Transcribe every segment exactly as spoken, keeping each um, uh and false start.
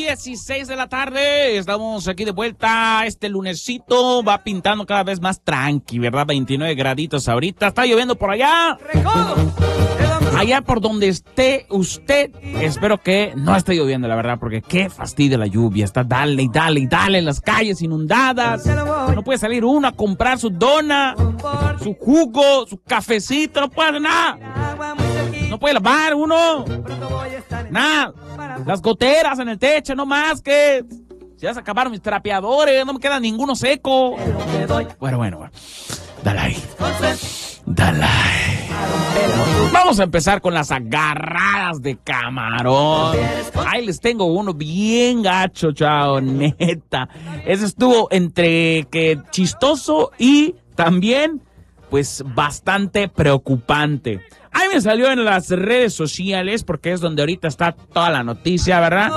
dieciséis de la tarde, estamos aquí de vuelta. Este lunesito va pintando cada vez más tranqui, ¿verdad? veintinueve graditos ahorita. Está lloviendo por allá. Allá por donde esté usted, espero que no esté lloviendo, la verdad, porque qué fastidio la lluvia. Está dale y dale y dale, las calles inundadas. No puede salir uno a comprar su dona, su jugo, su cafecito, no puede hacer nada. No puede lavar uno. Nada. Las goteras en el techo, no más que... Ya se acabaron mis trapeadores, no me queda ninguno seco. Bueno, bueno, bueno. Dale ahí. Dale ahí. Vamos a empezar con las agarradas de camarón. Ahí les tengo uno bien gacho, chao, neta. Ese estuvo entre que chistoso y también, pues, bastante preocupante. Ahí me salió en las redes sociales, porque es donde ahorita está toda la noticia, ¿verdad?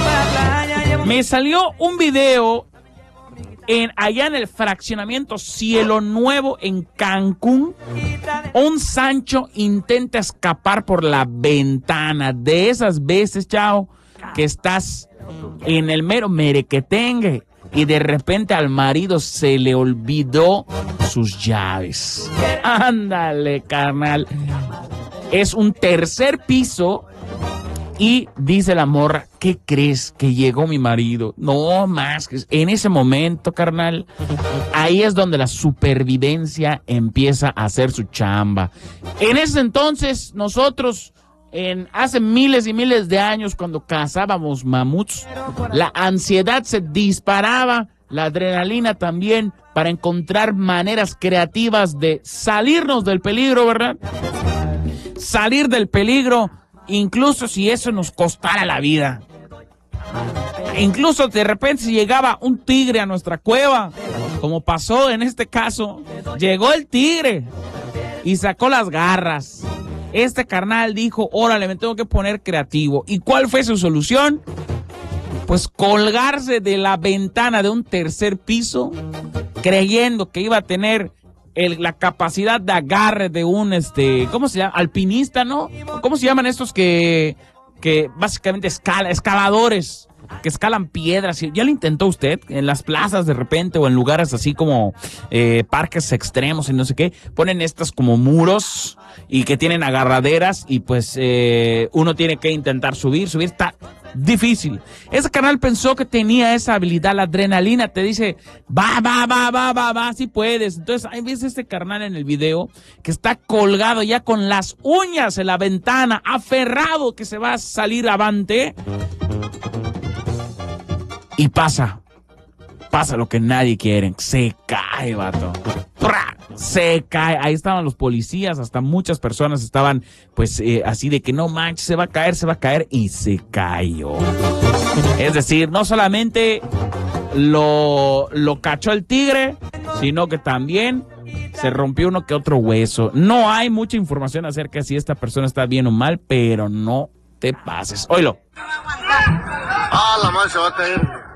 Me salió un video en, allá en el fraccionamiento Cielo Nuevo en Cancún. Un Sancho intenta escapar por la ventana. De esas veces, chao, que estás en el mero merequetengue y de repente al marido se le olvidó sus llaves. Ándale, carnal. Es un tercer piso y dice la morra, ¿qué crees? Que llegó mi marido. No más, en ese momento, carnal, ahí es donde la supervivencia empieza a hacer su chamba. En ese entonces, nosotros, en hace miles y miles de años, cuando cazábamos mamuts, la ansiedad se disparaba, la adrenalina también, para encontrar maneras creativas de salirnos del peligro, ¿verdad? Salir del peligro, incluso si eso nos costara la vida. Incluso de repente si llegaba un tigre a nuestra cueva, como pasó en este caso, llegó el tigre y sacó las garras. Este carnal dijo, órale, me tengo que poner creativo. ¿Y cuál fue su solución? Pues colgarse de la ventana de un tercer piso, creyendo que iba a tener El, la capacidad de agarre de un, este, ¿cómo se llama? Alpinista, ¿no? ¿Cómo se llaman estos que, que básicamente escala, escaladores, que escalan piedras? ¿Ya lo intentó usted? En las plazas de repente o en lugares así como eh, parques extremos y no sé qué, ponen estas como muros y que tienen agarraderas y pues eh, uno tiene que intentar subir, subir, está difícil. Ese canal pensó que tenía esa habilidad, la adrenalina te dice, va, va, va, va, va, va, si puedes. Entonces, ahí ves este carnal en el video que está colgado ya con las uñas en la ventana, aferrado que se va a salir avante. Y pasa, pasa lo que nadie quiere, se cae, vato. ¡Pra! Se cae, ahí estaban los policías, hasta muchas personas estaban pues eh, así de que no manches, se va a caer, se va a caer y se cayó. Es decir, no solamente lo, lo cachó el tigre, sino que también se rompió uno que otro hueso. No hay mucha información acerca de si esta persona está bien o mal, pero no te pases. Oílo. Ah, la madre se va a caer.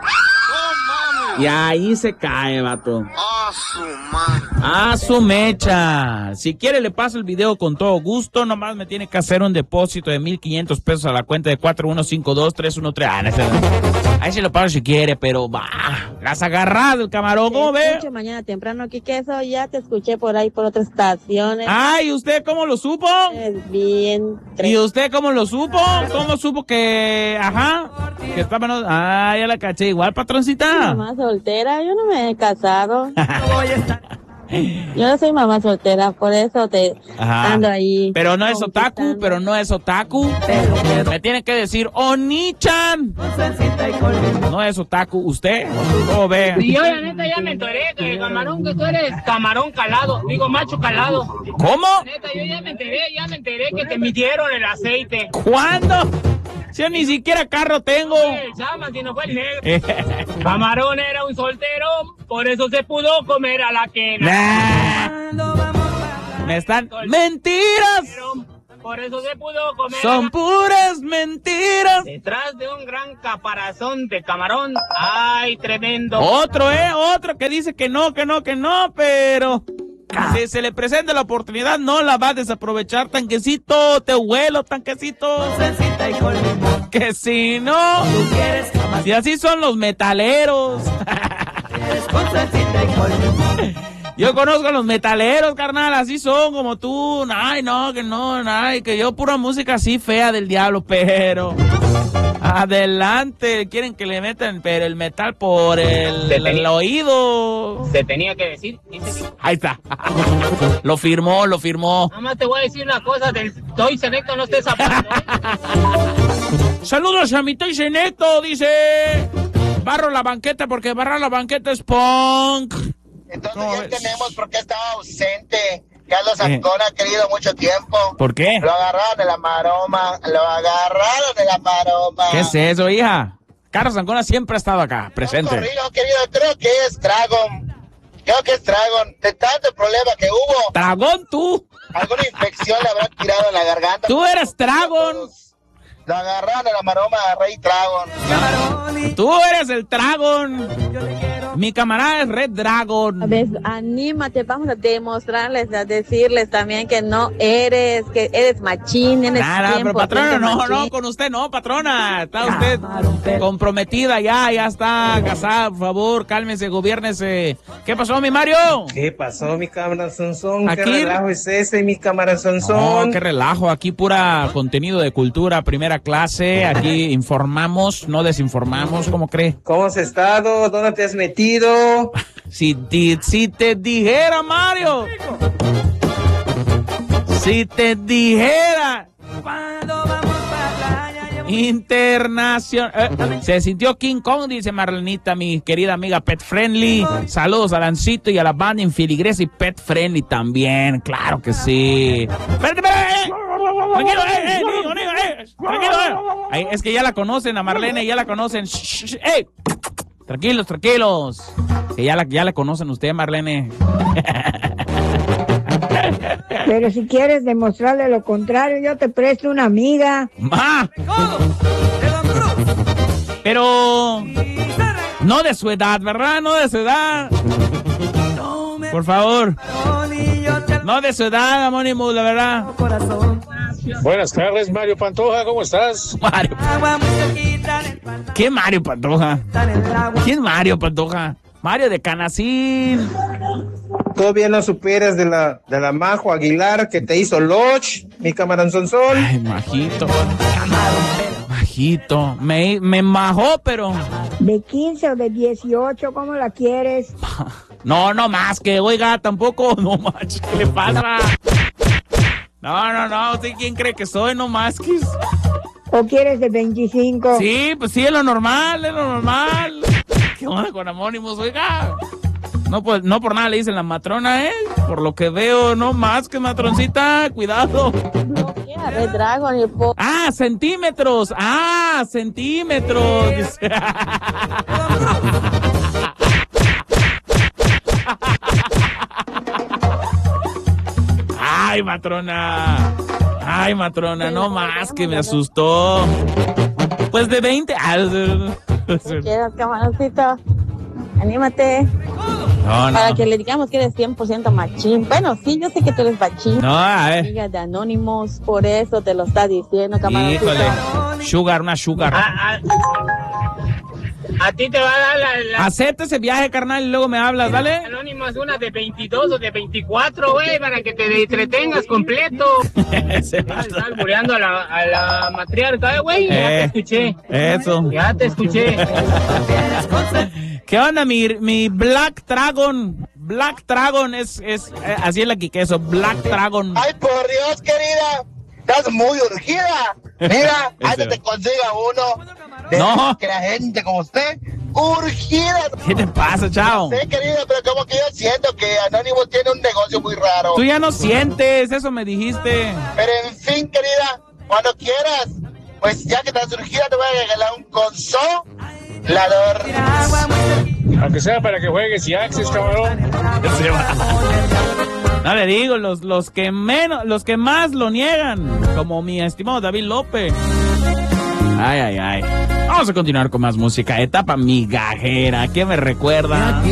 Y ahí se cae, vato. ¡Ah, su madre! ¡Ah, su mecha! Si quiere le paso el video con todo gusto, nomás me tiene que hacer un depósito de mil quinientos pesos a la cuenta de cuatro uno cinco dos tres uno tres. Ah, no, ahí se lo pago si quiere, pero va, las agarradas del camarón, ¿cómo ve? Mañana temprano, aquí que eso ya te escuché por ahí por otras estaciones. Ay, ¿usted cómo lo supo? Es bien. ¿Y usted cómo lo supo? ¿Cómo supo que, ajá, que estaba, no? Ah, ya la caché igual, patroncita. Mamá soltera, yo no me he casado. Yo no soy mamá soltera, por eso te Ajá. ando ahí. Pero no es otaku, pero no es otaku. Me tiene que decir, Oni-chan. No es otaku, ¿usted? ¿Cómo ve? Y yo la neta ya me enteré que camarón, que tú eres camarón calado, digo macho calado. ¿Cómo? Neta, yo ya me enteré, ya me enteré que te midieron el aceite. ¿Cuándo? Si yo ni siquiera carro tengo. El chama, si no fue el negro. Camarón era un soltero, por eso se pudo comer a la quena. Nah. Me están... ¡Mentiras! Por eso se pudo comer. Son puras mentiras. Detrás de un gran caparazón de camarón, ay, tremendo. Otro, ¿eh? Otro que dice que no, que no, que no, pero... Si se le presenta la oportunidad, no la va a desaprovechar, tanquecito, te huelo, tanquecito. Que si no, si así son los metaleros. Yo conozco a los metaleros, carnal, así son como tú. Ay, no, que no, ay, que yo pura música así fea del diablo, pero adelante, quieren que le metan pero el metal por el, el, el oído. Se tenía que decir. Ahí está. Lo firmó, lo firmó. Nada más te voy a decir una cosa, del Toy Selecto no estés zapando, ¿eh? Saludos a mi Toy Selecto, dice. Barro la banqueta porque barrar la banqueta es punk. Entonces No, ya es... tenemos por qué estaba ausente. Carlos Ancona, eh. querido, mucho tiempo. ¿Por qué? Lo agarraron de la maroma, lo agarraron de la maroma. ¿Qué es eso, hija? Carlos Ancona siempre ha estado acá, presente. No, corrijo, querido, creo que es Dragon. Creo que es Dragon. De tanto problema que hubo. Dragón, tú. Alguna infección le habrá tirado en la garganta. Tú eres Dragon. Lo agarraron de la maroma a Rey Dragon. Tú eres el Dragon. Mi camarada es Red Dragon. A ver, anímate, vamos a demostrarles, a decirles también que no eres, que eres machín, eres Nada, pero patrona, no, machín. no, con usted no, patrona. Está usted comprometida ya, ya está casada, por favor, cálmese, gobiérnese. ¿Qué pasó, mi Mario? ¿Qué pasó, mi cámara Sonsón? ¿Qué Aquí- relajo es ese, mi cámara No, Sonsón? qué relajo, aquí pura contenido de cultura, primera clase, aquí informamos, no desinformamos, ¿cómo cree? ¿Cómo has estado? ¿Dónde te has metido? Si, ti- si te dijera, Mario, si te dijera, internacional, se sintió King Kong, dice Marlenita, mi querida amiga Pet Friendly. Saludos a Lancito y a la banda Infiligresa y Pet Friendly también, claro que sí. Espérate, espérate, eh. Tranquilo, eh, eh, niño, niño, eh. Tranquilo, eh. Ay, es que ya la conocen, a Marlene ya la conocen. Shh, shh, ey. Tranquilos, tranquilos. Que ya la, ya la conocen usted, Marlene. Pero si quieres demostrarle lo contrario, yo te presto una amiga. ¡Ma! Pero no de su edad, ¿verdad? No de su edad. Por favor. No de su edad, Amónimo, la verdad. Buenas tardes, Mario Pantoja, ¿cómo estás? Mario. ¿Qué Mario Pantoja? ¿Quién Mario Pantoja? Mario de Canacín. Todavía no superas de la, de la Majo Aguilar que te hizo Loch, mi cámara Sonsón. Ay, majito. Majito. Me, me majó, pero... De quince o de dieciocho, ¿cómo la quieres? No, no más que, oiga, tampoco, no más. ¿Qué le pasa? No, no, no, ¿usted quién cree que soy? No más que... ¿O quieres de veinticinco? Sí, pues sí, es lo normal, es lo normal. ¿Qué onda con Amónimos, oiga? No, pues, no por nada le dicen la matrona, ¿eh? Por lo que veo, no más que matroncita, cuidado. Bloquea Red Dragon y po- Ah, centímetros, ah, centímetros. Dice. Ay, matrona. Ay, matrona, no más que me asustó. Pues de veinte. Ah, Quiero, camaroncito. Anímate. no, no. Para que le digamos que eres cien por ciento machín. Bueno, sí, yo sé que tú eres machín. No, a ver. Amiga de Anónimos, por eso te lo está diciendo, camaroncito. Híjole. Sugar, una sugar. A, a- a ti te va a dar la, la Acepta ese viaje, carnal, y luego me hablas, ¿dale? Anónimas una de veintidós o de veinticuatro, güey, para que te entretengas completo. Ese Estás albureando a la, a la matriarca, eh, güey. Ya te Eh. escuché. Eso. Ya te escuché. ¿Qué onda, mi, mi Black Dragon? Black Dragon es, es eh, así es la que queso, Black Dragon. Ay, por Dios, querida. Estás muy urgida. Mira, antes te consiga uno. De No. Que la gente como usted, urgida. ¿Qué te pasa, chao? Sí, querida, pero como que yo siento que Anónimo tiene un negocio muy raro. Tú ya no sientes, eso me dijiste. Pero en fin, querida, cuando quieras, pues ya que estás urgida, te voy a regalar un consolador. Aunque sea para que juegues y Access, cabrón. No le digo, los, los que menos, los que más lo niegan, como mi estimado David López. Ay, ay, ay. Vamos a continuar con más música. Etapa migajera. ¿Qué me recuerda?